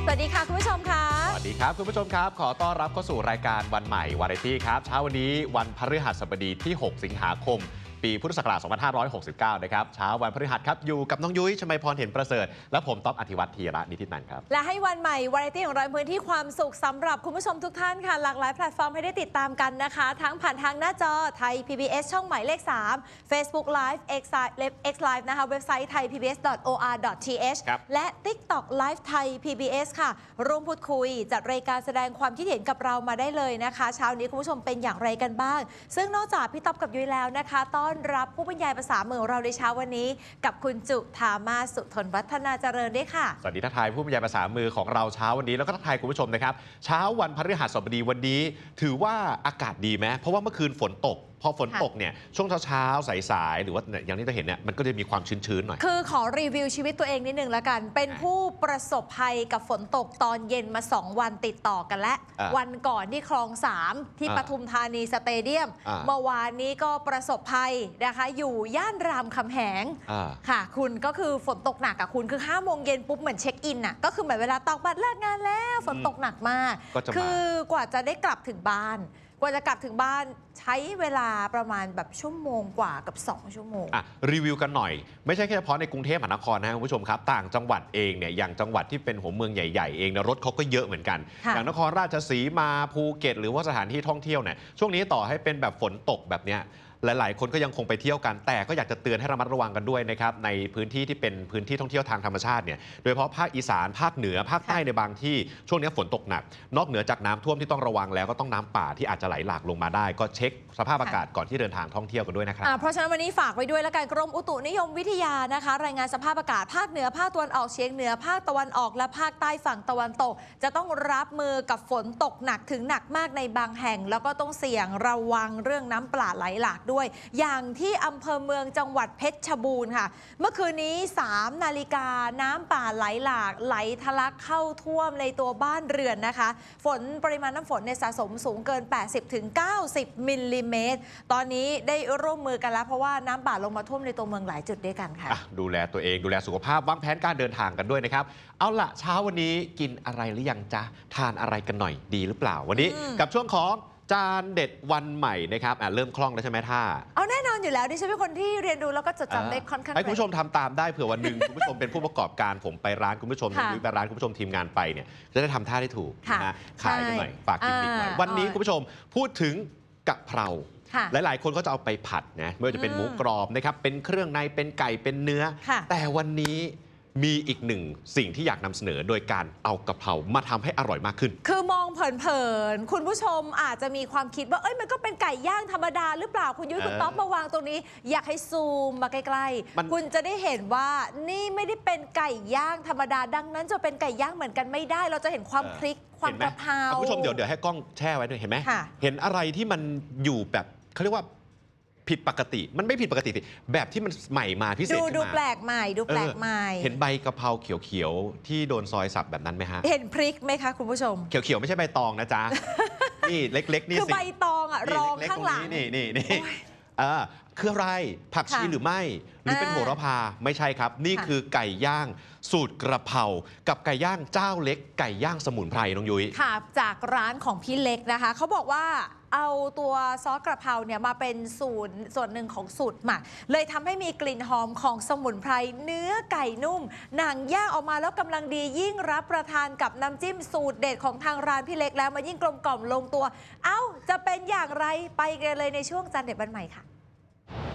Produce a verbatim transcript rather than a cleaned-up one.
สวัสดีค่ะคุณผู้ชมค่ะสวัสดีครับคุณผู้ชมครับขอต้อนรับเข้าสู่รายการวันใหม่วาไรตี้ครับเช้าวันนี้วันพฤหัสบดีที่หกสิงหาคมปีพุทธศักราชสองพันห้าร้อยหกสิบเก้านะครับเช้าวันพฤหัสครับอยู่กับน้องยุ้ยชมัยพรเห็นประเสริฐและผมต๊อบอธิวัฒน์ธีระนิตินันท์ครับและให้วันใหม่วาไรตี้ของเราพื้นที่ความสุขสำหรับคุณผู้ชมทุกท่านค่ะหลากหลายแพลตฟอร์มให้ได้ติดตามกันนะคะทั้งผ่านทางหน้าจอไทย พี บี เอส ช่องหมายเลขสาม Facebook Live X Live นะคะเว็บไซต์ ไทย พี บี เอส ดอท โอ อาร์ ดอท ที เอช และ TikTok Live ไทย พี บี เอส ค่ะร่วมพูดคุยจัดรายการแสดงความคิดเห็นกับเรามาได้เลยนะคะเช้านี้คุณผู้ชมเป็นอย่างไรกันบ้างซึ่งนอกจากพี่ต๊อบกับยุ้ยแล้วนะคะต้อนรับผู้บรรยายภาษามือของเราในเช้าวันนี้กับคุณจุธามาสุทนวัฒนาเจริญด้วยค่ะสวัสดีทักทายผู้บรรยายภาษามือของเราเช้าวันนี้แล้วก็ทักทายคุณผู้ชมนะครับเช้าวันพฤหัสบดีวันนี้ถือว่าอากาศดีไหมเพราะว่าเมื่อคืนฝนตกพอฝนตกเนี่ยช่วงเช้าๆสายๆหรือว่าอย่างที่เราเห็นเนี่ยมันก็จะมีความชื้นๆหน่อยคือขอรีวิวชีวิตตัวเองนิดนึงแล้วกันเป็นผู้ประสบภัยกับฝนตกตอนเย็นมาสองวันติดต่อกันและวันก่อนที่คลองสามที่ปทุมธานีสเตเดียมเมื่อวานนี้ก็ประสบภัยนะคะอยู่ย่านรามคำแหงค่ะคุณก็คือฝนตกหนักกับคุณคือห้าโมงเย็นปุ๊บเหมือนเช็คอินน่ะก็คือเหมือนเวลาตอกบัตรเลิกงานแล้วฝนตกหนักมากคือกว่าจะได้กลับถึงบ้านกว่าจะกลับถึงบ้านใช้เวลาประมาณแบบชั่วโมงกว่ากับสองชั่วโมงอ่ะรีวิวกันหน่อยไม่ใช่แค่เฉพาะในกรุงเทพมหานครนะคุณผู้ชมครับต่างจังหวัดเองเนี่ยอย่างจังหวัดที่เป็นหัวเมืองใหญ่ๆเองนะรถเขาก็เยอะเหมือนกันอย่างนครราชสีมาภูเก็ตหรือว่าสถานที่ท่องเที่ยวเนี่ยช่วงนี้ต่อให้เป็นแบบฝนตกแบบเนี้ยหลายๆคนก็ยังคงไปเที่ยวกันแต่ก็อยากจะเตือนให้ระมัดระวังกันด้วยนะครับในพื้นที่ที่เป็นพื้นที่ท่องเที่ยวทางธรรมชาติเนี่ยโดยเฉพาะภาคอีสานภาคเหนือภาคใต้ในบางที่ช่วงนี้ฝนตกหนักนอกเหนือจากน้ำท่วมที่ต้องระวังแล้วก็ต้องน้ำป่าที่อาจจะไหลหลากลงมาได้ก็เช็คสภาพอากาศก่อนที่เดินทางท่องเที่ยวกันด้วยนะครับเพราะฉะนั้นวันนี้ฝากไว้ด้วยและการกรมอุตุนิยมวิทยานะคะรายงานสภาพอากาศภาคเหนือภาคตะวันออกเฉียงเหนือภาคตะวันออกและภาคใต้ฝั่งตะวันตกจะต้องรับมือกับฝนตกหนักถึงหนักมากในบางแห่งแล้วก็ต้องเสี่ยงระวังเรื่องน้ำป่าไหลหลากด้วยอย่างที่อำเภอเมืองจังหวัดเพชรบูรณ์ค่ะเมื่อคืนนี้สามนาฬิกาน้ำป่าไหลหลากไหลทะลักเข้าท่วมในตัวบ้านเรือนนะคะฝนปริมาณน้ำฝนในสะสมสูงเกิน แปดสิบถึงเก้าสิบ มิลลิเมตรตอนนี้ได้ร่วมมือกันแล้วเพราะว่าน้ำป่าลงมาท่วมในตัวเมืองหลายจุดด้วยกันค่ะดูแลตัวเองดูแลสุขภาพวางแผนการเดินทางกันด้วยนะครับเอาล่ะเช้าวันนี้กินอะไรหรือยังจ๊ะทานอะไรกันหน่อยดีหรือเปล่าวันนี้กับช่วงของจานเด็ดวันใหม่นะครับเริ่มคล่องแล้วใช่ไหมท่าเอาแน่นอนอยู่แล้วดิฉันเป็นคนที่เรียนรู้แล้วก็จดจำได้ค่อนข้างให้คุณผู้ชมทำตามได้เผื่อวันหนึ่งคุณผู้ชมเป็นผู้ประกอบการผมไปร้านคุณผู้ชมหรือไปร้านคุณผู้ชมทีมงานไปเนี่ยจะได้ทำท่าได้ถูกนะขายกันหน่อยฝากกินนิดหน่อยวันนี้คุณผู้ชมพูดถึงกะเพราหลายๆคนก็จะเอาไปผัดนะไม่ว่าจะเป็นหมูกรอบนะครับเป็นเครื่องในเป็นไก่เป็นเนื้อแต่วันนี้มีอีกหนึ่งสิ่งที่อยากนำเสนอโดยการเอากะเพรามาทำให้อร่อยมากขึ้นคือมองเผินๆคุณผู้ชมอาจจะมีความคิดว่าเอ้ยมันก็เป็นไก่ย่างธรรมดาหรือเปล่าคุณยุ้ยคุณต๊อบมาวางตรงนี้อยากให้ซูมมาใกล้ๆคุณจะได้เห็นว่านี่ไม่ได้เป็นไก่ย่างธรรมดาดังนั้นจะเป็นไก่ย่างเหมือนกันไม่ได้เราจะเห็นความพริกความกะเพราคุณผู้ชมเดี๋ยวเดี๋ยวให้กล้องแช่ไว้ด้วยเห็นไหมเห็นอะไรที่มันอยู่แบบเขาเรียกว่าผิดปกติมันไม่ผิดปกติแบบที่มันใหม่มาพิเศษดูดูแปลกใหม่ดูแปลกใหม่เห็นใบกะเพราเขียวๆที่โดนซอยสับแบบนั้นไหมฮะเห็นพริกไหมคะคุณผู้ชมเขียวๆไม่ใช่ใบตองนะจ๊ะนี่เล็กๆนี่สิคือใบตองอ่ะรองข้างหลังนี่นี่นี่อ่าคืออะไรผักชีหรือไม่หรือเป็นโหระพาไม่ใช่ครับนี่คือไก่ย่างสูตรกระเพรากับไก่ย่างเจ้าเล็กไก่ย่างสมุนไพรน้องยุ้ยค่ะจากร้านของพี่เล็กนะคะเขาบอกว่าเอาตัวซอสกระเพราเนี่ยมาเป็นสูตรส่วนหนึ่งของสูตรหมักเลยทำให้มีกลิ่นหอมของสมุนไพรเนื้อไก่นุ่มหนังย่างออกมาแล้วกำลังดียิ่งรับประทานกับน้ำจิ้มสูตรเด็ดของทางร้านพี่เล็กแล้วมายิ่งกลมกล่อมลงตัวเอ้าจะเป็นอย่างไรไปกันเลยในช่วงจานเด็ดวันใหม่ค่ะ